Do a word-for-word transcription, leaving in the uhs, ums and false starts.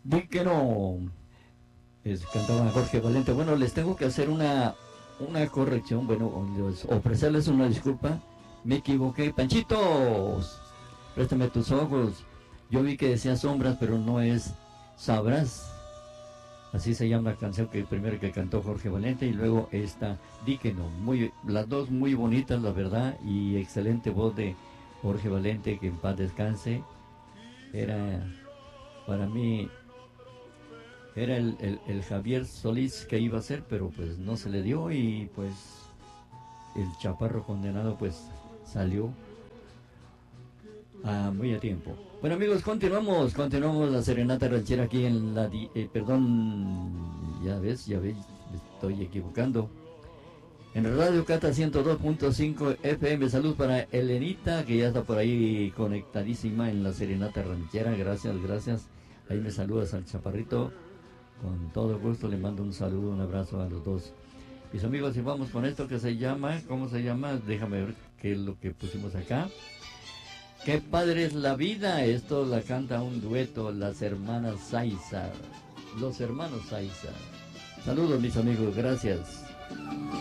Di que no. Es, cantaba Jorge Valente. Bueno, les tengo que hacer una, una corrección. Bueno, ofrecerles una disculpa. Me equivoqué. Panchitos, préstame tus ojos. Yo vi que decía sombras, pero no es sabrás. Así se llama la canción que primero que cantó Jorge Valente y luego esta Di que no. Muy, las dos muy bonitas, la verdad, y excelente voz de Jorge Valente, que en paz descanse. Era para mí era el, el, el Javier Solís que iba a ser, pero pues no se le dio y pues el chaparro condenado pues salió a muy a tiempo. Bueno amigos, continuamos, continuamos la serenata ranchera aquí en la, eh, perdón, ya ves, ya ves, me estoy equivocando. En Radio Cata ciento dos punto cinco F M, salud para Elenita, que ya está por ahí conectadísima en la serenata ranchera, gracias, gracias. Ahí me saludas al chaparrito, con todo gusto le mando un saludo, un abrazo a los dos. Mis amigos, y vamos con esto que se llama, ¿cómo se llama? Déjame ver qué es lo que pusimos acá. Qué padre es la vida, esto la canta un dueto, las hermanas Saiza, los hermanos Saiza. Saludos mis amigos, gracias.